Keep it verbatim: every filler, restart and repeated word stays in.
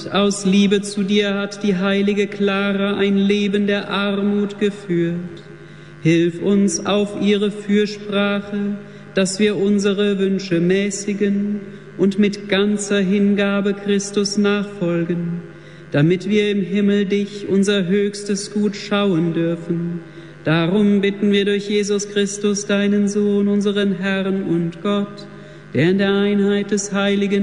Und aus Liebe zu dir hat die heilige Clara ein Leben der Armut geführt. Hilf uns auf ihre Fürsprache, dass wir unsere Wünsche mäßigen und mit ganzer Hingabe Christus nachfolgen, damit wir im Himmel dich, unser höchstes Gut, schauen dürfen. Darum bitten wir durch Jesus Christus, deinen Sohn, unseren Herrn und Gott, der in der Einheit des Heiligen